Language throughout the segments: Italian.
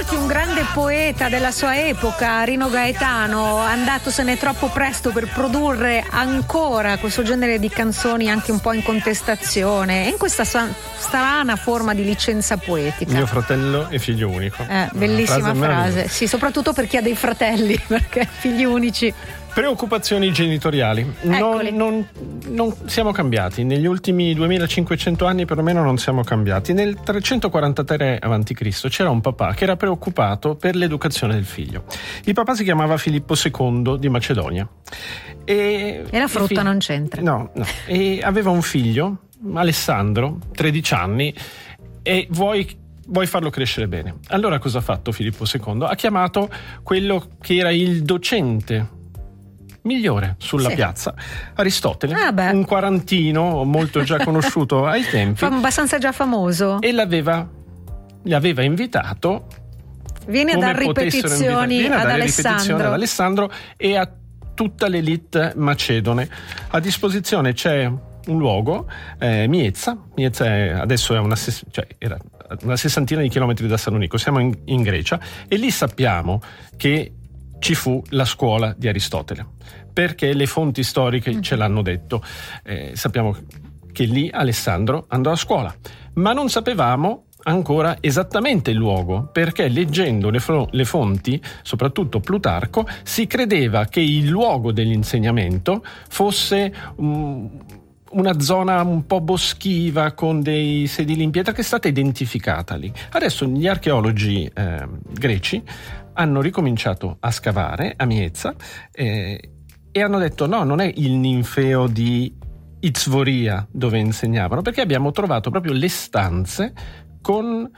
un grande poeta della sua epoca, Rino Gaetano, andatosene troppo presto per produrre ancora questo genere di canzoni anche un po' in contestazione e in questa strana forma di licenza poetica. Mio fratello è figlio unico. Bellissima frase. Sì, soprattutto per chi ha dei fratelli, perché figli unici. Preoccupazioni genitoriali. Non siamo cambiati. Negli ultimi 2500 anni perlomeno non siamo cambiati. Nel 343 a.C. c'era un papà che era preoccupato per l'educazione del figlio. Il papà si chiamava Filippo II di Macedonia. E la frutta non c'entra. No. E aveva un figlio, Alessandro, 13 anni, e vuoi farlo crescere bene. Allora cosa ha fatto Filippo II? Ha chiamato quello che era il docente migliore sulla piazza, Aristotele, un quarantino molto già conosciuto ai tempi, abbastanza già famoso, e l'aveva invitato. Vieni a dare ripetizioni ad Alessandro e a tutta l'elite macedone. A disposizione c'è un luogo, Miezza adesso è era una sessantina di chilometri da Salonicco, siamo in Grecia, e lì sappiamo che ci fu la scuola di Aristotele, perché le fonti storiche ce l'hanno detto. Sappiamo che lì Alessandro andò a scuola, ma non sapevamo ancora esattamente il luogo, perché leggendo le fonti, soprattutto Plutarco, si credeva che il luogo dell'insegnamento fosse una zona un po' boschiva con dei sedili in pietra che è stata identificata lì. Adesso gli archeologi greci hanno ricominciato a scavare a Miezza e hanno detto no, non è il ninfeo di Izvoria dove insegnavano, perché abbiamo trovato proprio le stanze con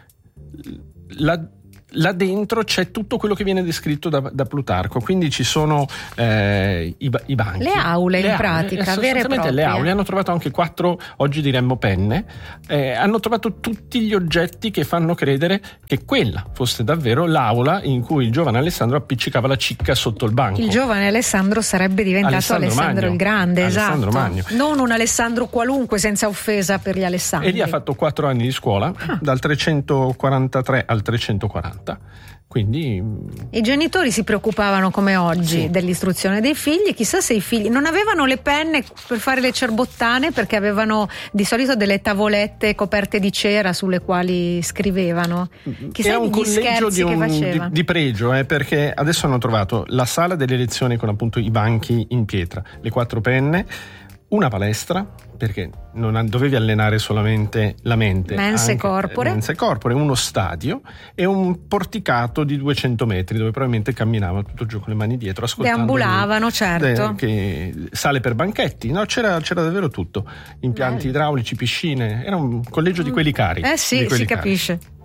là dentro c'è tutto quello che viene descritto da Plutarco, quindi ci sono i banchi, le aule in pratica, vere e proprie. Le aule, hanno trovato anche 4, oggi diremmo penne, hanno trovato tutti gli oggetti che fanno credere che quella fosse davvero l'aula in cui il giovane Alessandro appiccicava la cicca sotto il banco. Il giovane Alessandro sarebbe diventato Alessandro il Grande, Alessandro esatto. Magno. Non un Alessandro qualunque, senza offesa per gli Alessandri. E lì ha fatto 4 anni di scuola, dal 343 al 340. Quindi i genitori si preoccupavano come oggi dell'istruzione dei figli. Chissà se i figli non avevano le penne per fare le cerbottane, perché avevano di solito delle tavolette coperte di cera sulle quali scrivevano. Chissà era un gli scherzi che facevano. di pregio, perché adesso hanno trovato la sala delle lezioni con appunto i banchi in pietra, le 4 penne, una palestra, perché non dovevi allenare solamente la mente, mense corpore, uno stadio e un porticato di 200 metri dove probabilmente camminavano tutto il giorno con le mani dietro, ascoltando, deambulavano, certo, sale per banchetti, c'era davvero tutto, impianti idraulici, piscine, era un collegio di quelli cari. Si capisce.